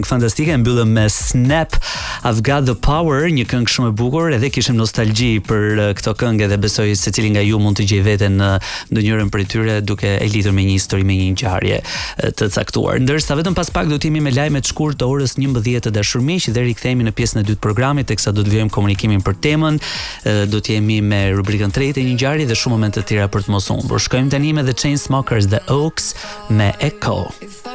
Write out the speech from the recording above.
Fantastike, mbyllëm me Snap, I've Got the Power, një këngë shumë e bukur, edhe kishim nostalgji për këto këngë dhe besoj secili nga ju mund të gjej veten në ndonjërin prej tyre duke e lidhur me një histori, me një ngjarje të caktuar. Ndërsa vetëm pas pak do të jemi me lajmet të shkurtë të orës 11 të dashurmiq dhe rikthehemi në pjesën e dytë të programit teksa do të vijmë komunikimin për temën, do të jemi me rubrikën 3 e një ngjarje dhe shumë momente të tjera për të mos humbur. Shkojmë tani me The Chainsmokers, The Oaks me Echo.